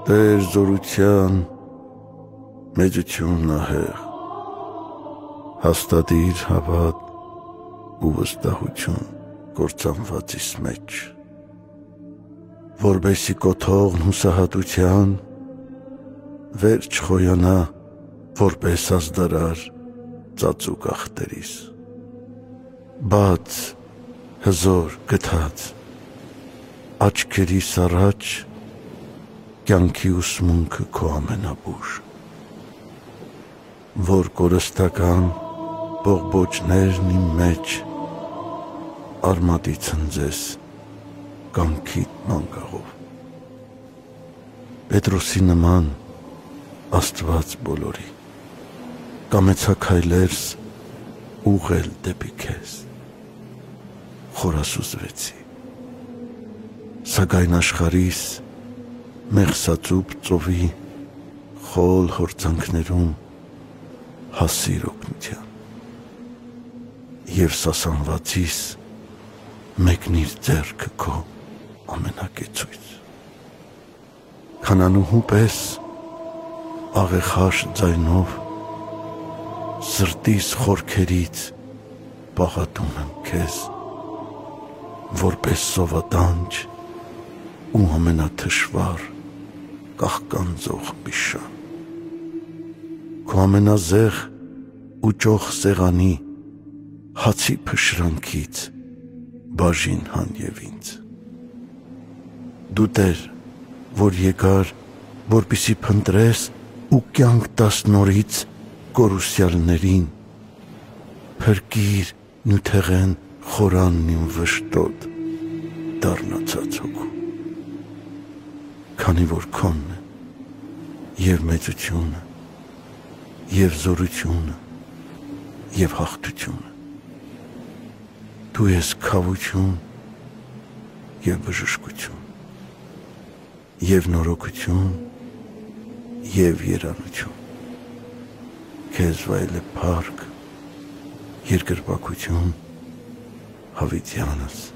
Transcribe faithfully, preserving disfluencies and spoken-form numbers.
Տեր զորության մեծությունն ահեղ, հաստատիր հավատ ու վստահություն կործանվածիս մեջ, որբեսի կոթողն հուսահատության վեր չխոյանա, որպես ազդարար ծածուկ ախտերիս, բաց, հզոր, գթած, աչքերիս առաջ կյանքի ուսմունքը քո ամենաբուժ, որ կորստական բողբոջներն իմ մեջ արմատի ցնձես կամքիդ մանգաղով, Պետրոսի նման Աստված բոլորի, կամեցա քայլերս ուղղել դեպի քեզ, խորասուզվեցի, սակայն աշխարհիս մեղսածուփ ծովի խոլ հորձանքներում հասիր օգնության և սասանվածիս մեկնիր ձեռքը քո ամենակեցույց, քանանուհու պես աղեխաշ ձայնով սրտիս խորքերից պաղատում եմ քեզ, որպես սովատանջ ու ամենաթշվառ կաղկանձող բիշան, քո ամենազեղ ու ճոխ սեղանի հացի փշրանքից բաժին հանև ինձ, դու Տեր, որ եկար, որպեսզի փնտրես ու կյանք տաս նորից կորուսյալներին, փրկիր նյութեղեն խորանն իմ վշտոտ դառնացած հոգու, քանի որ քոնն է և մեծությունը, և զորությունը, և հաղթությունը, դու ես քավություն և բժշկություն, և նորոգություն և երանություն, քեզ վայել է փառք, երկրպագություն հավիտյանս